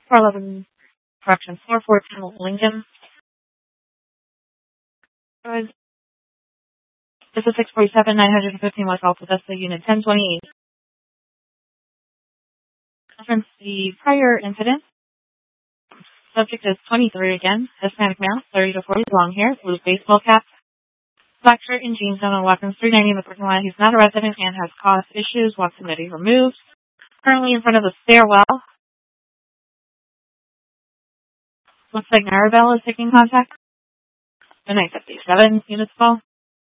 411, correction, 414 Lincoln. This is 647, 915 West Alpha Vista, Unit 1028. Reference the prior incident. Subject is 23 again, Hispanic male, 30 to 40, long hair, blue baseball cap, black shirt and jeans on Watkins 390 in the parking lot. He's not a resident and has caused issues, wants committee removed. Currently in front of the stairwell. Looks like Maribel is taking contact. The 957 units call.